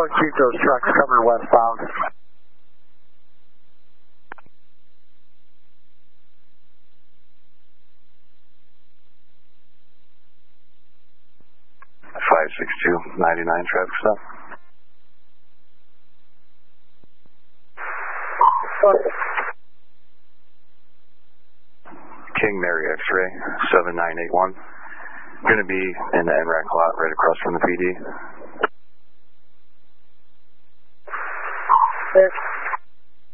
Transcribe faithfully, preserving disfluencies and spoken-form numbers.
one, keep those trucks coming westbound. five six two, ninety-nine traffic stop. King Mary X-ray, seven nine eight one. Going to be in the N R A C lot right across from the P D. Yes.